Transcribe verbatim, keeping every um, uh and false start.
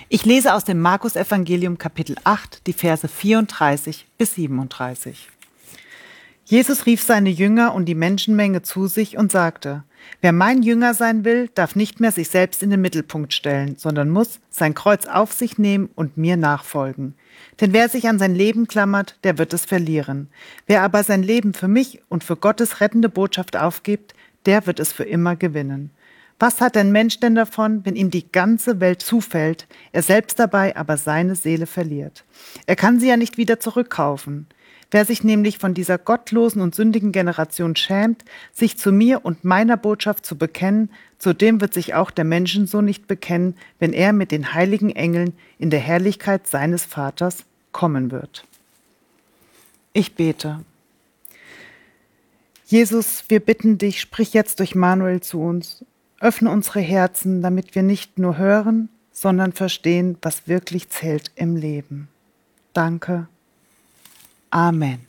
Ich lese aus dem Markus-Evangelium Kapitel acht, die Verse vierunddreißig bis siebenunddreißig. Jesus rief seine Jünger und die Menschenmenge zu sich und sagte: Wer mein Jünger sein will, darf nicht mehr sich selbst in den Mittelpunkt stellen, sondern muss sein Kreuz auf sich nehmen und mir nachfolgen. Denn wer sich an sein Leben klammert, der wird es verlieren. Wer aber sein Leben für mich und für Gottes rettende Botschaft aufgibt, der wird es für immer gewinnen. Was hat ein Mensch denn davon, wenn ihm die ganze Welt zufällt, er selbst dabei aber seine Seele verliert? Er kann sie ja nicht wieder zurückkaufen. Wer sich nämlich von dieser gottlosen und sündigen Generation schämt, sich zu mir und meiner Botschaft zu bekennen, zu dem wird sich auch der Menschensohn nicht bekennen, wenn er mit den heiligen Engeln in der Herrlichkeit seines Vaters kommen wird. Ich bete. Jesus, wir bitten dich, sprich jetzt durch Manuel zu uns. Öffne unsere Herzen, damit wir nicht nur hören, sondern verstehen, was wirklich zählt im Leben. Danke. Amen.